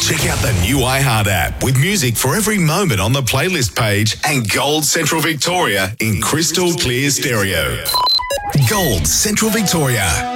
Check out the new iHeart app with music for every moment on the playlist page and Gold Central Victoria in crystal clear stereo. Gold Central Victoria.